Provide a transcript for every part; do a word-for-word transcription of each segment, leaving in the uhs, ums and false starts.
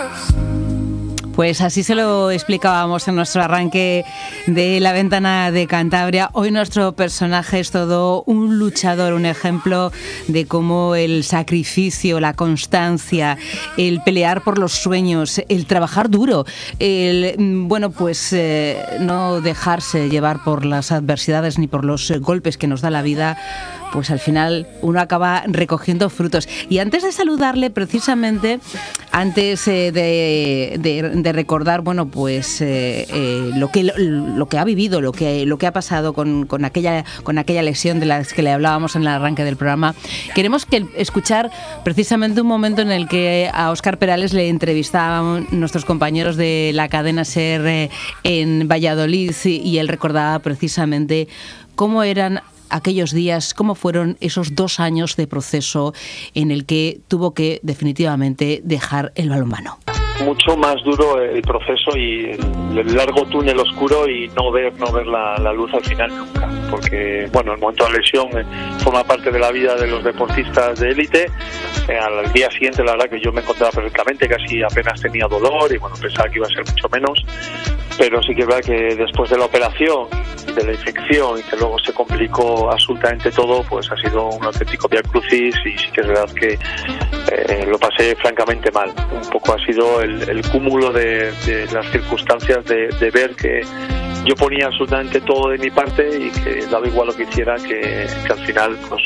Pues así se lo explicábamos en nuestro arranque de La Ventana de Cantabria. Hoy nuestro personaje es todo un luchador, un ejemplo de cómo el sacrificio, la constancia, el pelear por los sueños, el trabajar duro, el, bueno, pues eh, no dejarse llevar por las adversidades ni por los golpes que nos da la vida, pues al final uno acaba recogiendo frutos. Y antes de saludarle, precisamente, antes eh, de, de, de recordar, bueno, pues eh, eh, lo que lo, lo que ha vivido, lo que lo que ha pasado con, con aquella con aquella lesión de la que le hablábamos en el arranque del programa, queremos que escuchar precisamente un momento en el que a Óscar Perales le entrevistaban nuestros compañeros de la cadena SER eh, en Valladolid, y él recordaba precisamente cómo eran aquellos días, cómo fueron esos dos años de proceso en el que tuvo que definitivamente dejar el balonmano. Mucho más duro el proceso y el largo túnel oscuro y no ver no ver la, la luz al final nunca, porque bueno, el momento de la lesión eh, forma parte de la vida de los deportistas de élite. Eh, al día siguiente la verdad que yo me encontraba perfectamente, casi apenas tenía dolor y bueno, pensaba que iba a ser mucho menos, pero sí que es verdad que después de la operación, de la infección y que luego se complicó absolutamente todo, pues ha sido un auténtico viacrucis y sí que es verdad que eh, lo pasé francamente mal. Un poco ha sido el, el cúmulo de, de las circunstancias de, de ver que yo ponía absolutamente todo de mi parte y que daba igual lo que hiciera, que, que al final pues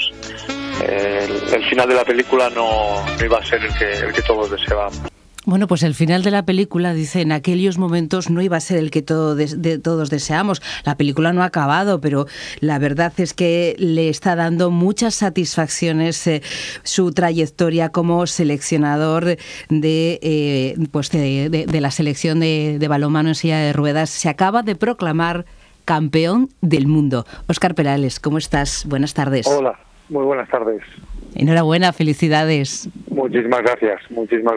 eh, el, el final de la película no, no iba a ser el que, el que todos deseábamos. Bueno, pues el final de la película, dice, en aquellos momentos no iba a ser el que todo de, de, todos deseamos. La película no ha acabado, pero la verdad es que le está dando muchas satisfacciones eh, su trayectoria como seleccionador de, eh, pues de, de, de la selección de, de balonmano en silla de ruedas. Se acaba de proclamar campeón del mundo. Óscar Perales, ¿cómo estás? Buenas tardes. Hola, muy buenas tardes. Enhorabuena, felicidades. Muchísimas gracias, muchísimas